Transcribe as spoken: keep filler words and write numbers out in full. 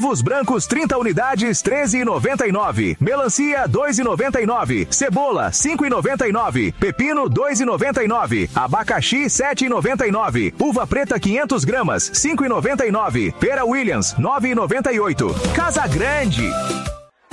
Ovos brancos trinta unidades, treze e noventa e nove. Melancia, dois e noventa e nove. Cebola, cinco e noventa e nove. Pepino, dois e noventa e nove. Abacaxi, sete e noventa e nove. Uva preta, quinhentas gramas, cinco e noventa e nove. Pera Williams, nove e noventa e oito. Casa Grande.